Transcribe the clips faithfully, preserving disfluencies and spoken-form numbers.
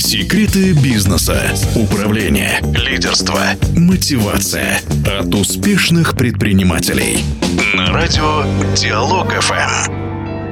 Секреты бизнеса, управления, лидерства, мотивация от успешных предпринимателей. На радио Диалог эф эм.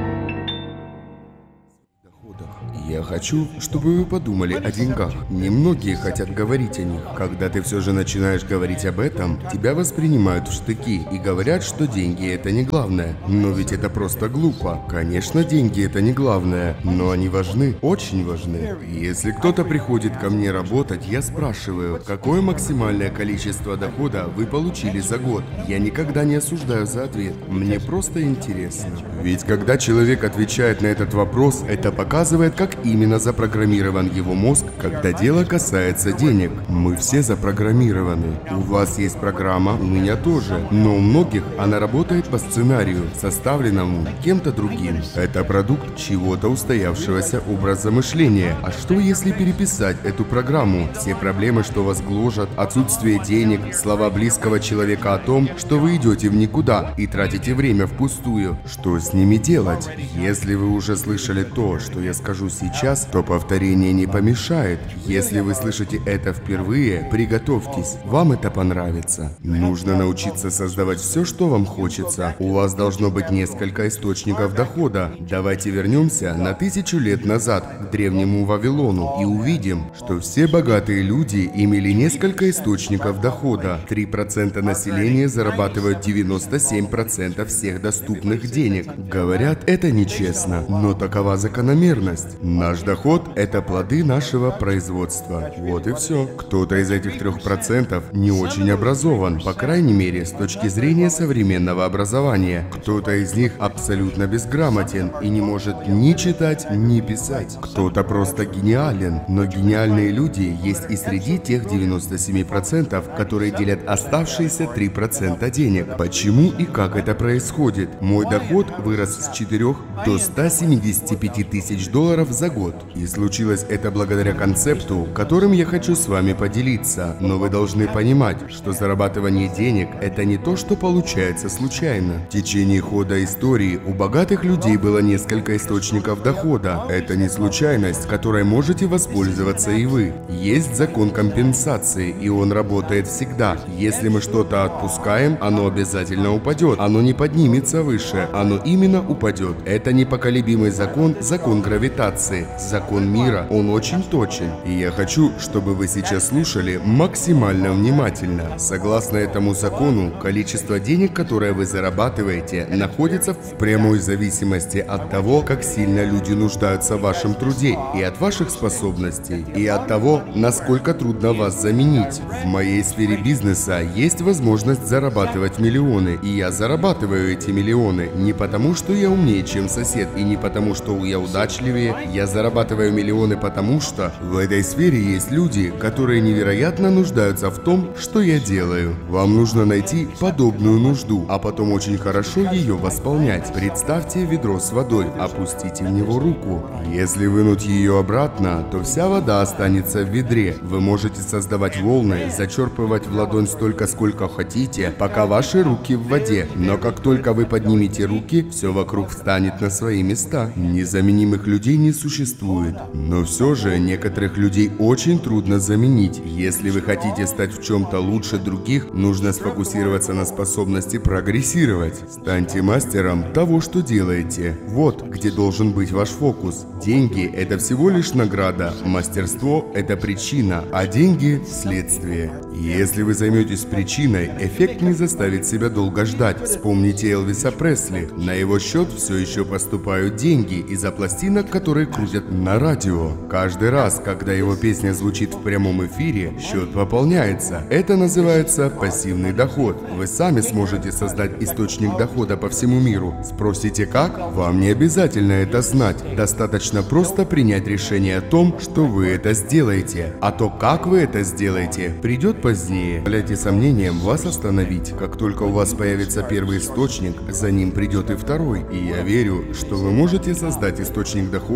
Я хочу, чтобы вы подумали о деньгах. Немногие хотят говорить о них. Когда ты все же начинаешь говорить об этом, тебя воспринимают в штыки и говорят, что деньги – это не главное. Но ведь это просто глупо. Конечно, деньги – это не главное, но они важны, очень важны. Если кто-то приходит ко мне работать, я спрашиваю, какое максимальное количество дохода вы получили за год. Я никогда не осуждаю за ответ. Мне просто интересно. Ведь когда человек отвечает на этот вопрос, это показывает, как именно запрограммирован его мозг, когда дело касается денег. Мы все запрограммированы. У вас есть программа, у меня тоже. Но у многих она работает по сценарию, составленному кем-то другим. Это продукт чего-то устоявшегося образа мышления. А что если переписать эту программу? Все проблемы, что вас гложат, отсутствие денег, слова близкого человека о том, что вы идете в никуда и тратите время впустую. Что с ними делать? Если вы уже слышали то, что я скажу сейчас, Сейчас, то повторение не помешает. Если вы слышите это впервые, приготовьтесь, вам это понравится. Нужно научиться создавать все, что вам хочется. У вас должно быть несколько источников дохода. Давайте вернемся на тысячу лет назад, к древнему Вавилону, и увидим, что все богатые люди имели несколько источников дохода. три процента населения зарабатывают девяносто семь процентов всех доступных денег. Говорят, это нечестно, но такова закономерность. Наш доход – это плоды нашего производства. Вот и все. Кто-то из этих трех процентов не очень образован, по крайней мере, с точки зрения современного образования. Кто-то из них абсолютно безграмотен и не может ни читать, ни писать. Кто-то просто гениален, но гениальные люди есть и среди тех девяноста семи процентов, которые делят оставшиеся три процента денег. Почему и как это происходит? Мой доход вырос с четырёх до ста семидесяти пяти тысяч долларов за год. И случилось это благодаря концепту, которым я хочу с вами поделиться. Но вы должны понимать, что зарабатывание денег – это не то, что получается случайно. В течение хода истории у богатых людей было несколько источников дохода. Это не случайность, которой можете воспользоваться и вы. Есть закон компенсации, и он работает всегда. Если мы что-то отпускаем, оно обязательно упадет. Оно не поднимется выше, оно именно упадет. Это непоколебимый закон, закон гравитации. Закон мира, он очень точен. И я хочу, чтобы вы сейчас слушали максимально внимательно. Согласно этому закону, количество денег, которое вы зарабатываете, находится в прямой зависимости от того, как сильно люди нуждаются в вашем труде, и от ваших способностей, и от того, насколько трудно вас заменить. В моей сфере бизнеса есть возможность зарабатывать миллионы, и я зарабатываю эти миллионы не потому, что я умнее, чем сосед, и не потому, что я удачливее. Я зарабатываю миллионы потому, что в этой сфере есть люди, которые невероятно нуждаются в том, что я делаю. Вам нужно найти подобную нужду, а потом очень хорошо ее восполнять. Представьте ведро с водой, опустите в него руку. Если вынуть ее обратно, то вся вода останется в ведре. Вы можете создавать волны, зачерпывать в ладонь столько, сколько хотите, пока ваши руки в воде. Но как только вы поднимете руки, все вокруг встанет на свои места. Незаменимых людей не существует. Но все же некоторых людей очень трудно заменить. Если вы хотите стать в чем-то лучше других, нужно сфокусироваться на способности прогрессировать. Станьте мастером того, что делаете. Вот где должен быть ваш фокус. Деньги – это всего лишь награда, мастерство – это причина, а деньги – следствие. Если вы займетесь причиной, эффект не заставит себя долго ждать. Вспомните Элвиса Пресли. На его счет все еще поступают деньги из-за пластинок, которые крутят на радио. Каждый раз, когда его песня звучит в прямом эфире, счет пополняется. Это называется пассивный доход. Вы сами сможете создать источник дохода по всему миру. Спросите как? Вам не обязательно это знать. Достаточно просто принять решение о том, что вы это сделаете. А то, как вы это сделаете, придет позднее. Позволяйте сомнениям вас остановить. Как только у вас появится первый источник, за ним придет и второй. И я верю, что вы можете создать источник дохода,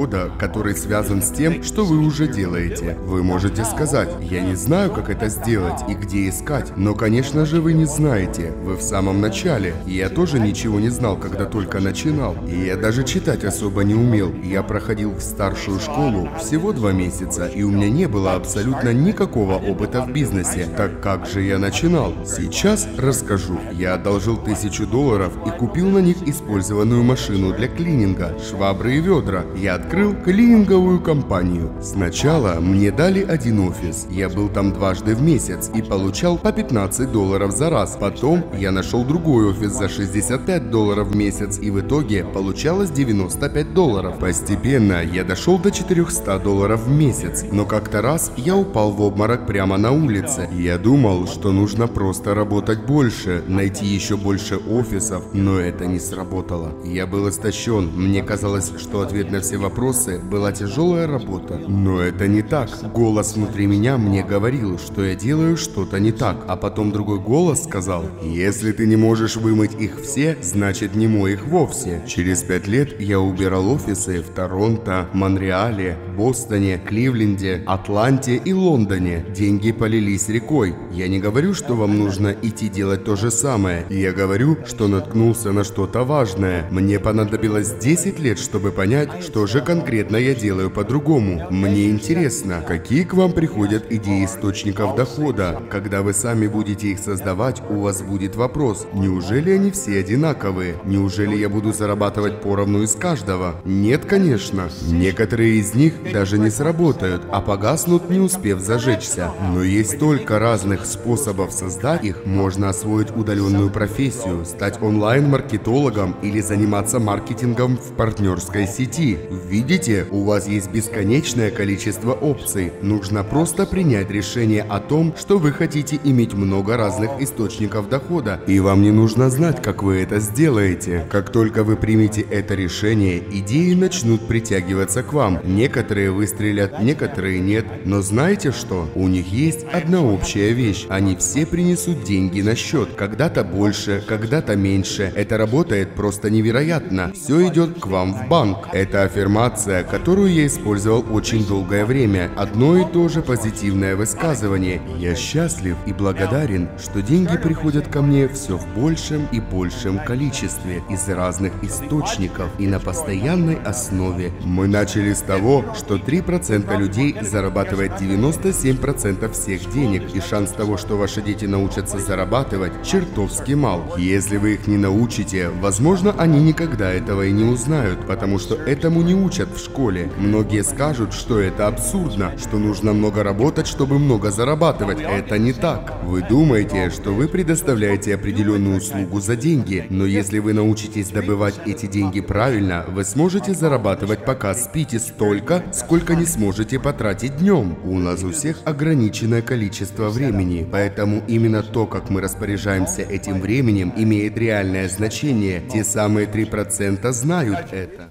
который связан с тем, что вы уже делаете. Вы можете сказать: «Я не знаю, как это сделать и где искать». Но, конечно же, вы не знаете. Вы в самом начале. И я тоже ничего не знал, когда только начинал. И я даже читать особо не умел. Я проходил в старшую школу всего два месяца, и у меня не было абсолютно никакого опыта в бизнесе. Так как же я начинал? Сейчас расскажу. Я одолжил тысячу долларов и купил на них использованную машину для клининга, швабры и ведра. Я открыл клининговую компанию. Сначала мне дали один офис. Я был там дважды в месяц и получал по пятнадцать долларов за раз. Потом я нашел другой офис за шестьдесят пять долларов в месяц, и в итоге получалось девяносто пять долларов. Постепенно я дошел до четыреста долларов в месяц. Но как-то раз я упал в обморок прямо на улице. Я думал, что нужно просто работать больше, найти еще больше офисов, но это не сработало. Я был истощен. Мне казалось, что ответ на все вопросы была тяжелая работа. Но это не так. Голос внутри меня мне говорил, что я делаю что-то не так. А потом другой голос сказал: «Если ты не можешь вымыть их все, значит не мой их вовсе». Через пять лет я убирал офисы в Торонто, Монреале, Бостоне, Кливленде, Атланте и Лондоне. Деньги полились рекой. Я не говорю, что вам нужно идти делать то же самое. Я говорю, что наткнулся на что-то важное. Мне понадобилось десять лет, чтобы понять, что же конкретно я делаю по-другому. Мне интересно, какие к вам приходят идеи источников дохода. Когда вы сами будете их создавать, у вас будет вопрос: неужели они все одинаковые? Неужели я буду зарабатывать поровну из каждого? Нет, конечно. Некоторые из них даже не сработают, а погаснут, не успев зажечься. Но есть столько разных способов создать их. Можно освоить удаленную профессию, стать онлайн-маркетологом или заниматься маркетингом в партнерской сети. Видите, у вас есть бесконечное количество опций. Нужно просто принять решение о том, что вы хотите иметь много разных источников дохода. И вам не нужно знать, как вы это сделаете. Как только вы примете это решение, идеи начнут притягиваться к вам. Некоторые выстрелят, некоторые нет. Но знаете что? У них есть одна общая вещь. Они все принесут деньги на счет. Когда-то больше, когда-то меньше. Это работает просто невероятно. Все идет к вам в банк. Это аффирмация, которую я использовал очень долгое время. Одно и то же позитивное высказывание. Я счастлив и благодарен, что деньги приходят ко мне все в большем и большем количестве, из разных источников и на постоянной основе. Мы начали с того, что три процента людей зарабатывает девяносто семь процентов всех денег, и шанс того, что ваши дети научатся зарабатывать, чертовски мал. Если вы их не научите, возможно, они никогда этого и не узнают, потому что этому не учат в школе. Многие скажут, что это абсурдно, что нужно много работать, чтобы много зарабатывать. Это не так. Вы думаете, что вы предоставляете определенную услугу за деньги, но если вы научитесь добывать эти деньги правильно, вы сможете зарабатывать, пока спите, столько, сколько не сможете потратить днем. У нас у всех ограниченное количество времени, поэтому именно то, как мы распоряжаемся этим временем, имеет реальное значение. Те самые три процента знают это.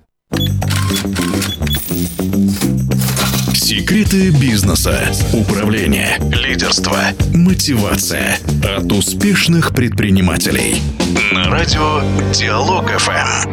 Секреты бизнеса, управление, лидерство, мотивация от успешных предпринимателей. На радио Диалог эф эм.